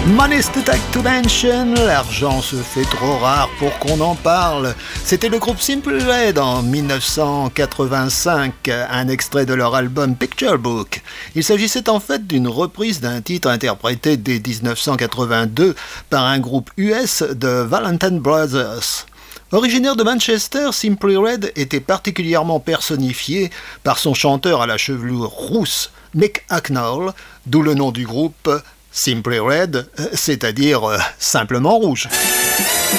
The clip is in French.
Money's too tight to mention, l'argent se fait trop rare pour qu'on en parle. C'était le groupe Simply Red en 1985, un extrait de leur album Picture Book. Il s'agissait en fait d'une reprise d'un titre interprété dès 1982 par un groupe US de Valentine Brothers. Originaire de Manchester, Simply Red était particulièrement personnifié par son chanteur à la chevelure rousse, Mick Hucknall, d'où le nom du groupe Simply Red, c'est-à-dire simplement rouge.